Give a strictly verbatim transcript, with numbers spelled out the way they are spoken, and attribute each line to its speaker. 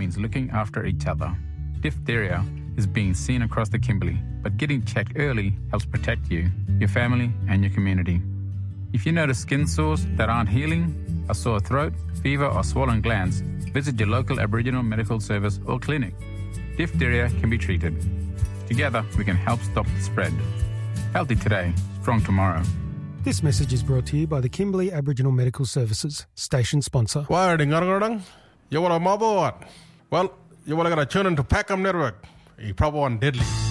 Speaker 1: means looking after each other. Diphtheria is being seen across the Kimberley, but getting checked early helps protect you, your family, and your community. If you notice skin sores that aren't healing, a sore throat, fever, or swollen glands, visit your local Aboriginal medical service or clinic. Diphtheria can be treated. Together, we can help stop the spread. Healthy today, strong tomorrow.
Speaker 2: This message is brought to you by the Kimberley Aboriginal Medical Services, station sponsor.
Speaker 3: Wiring, you want a mobile? Well, you want to tune into Packham Network. You probably want deadly.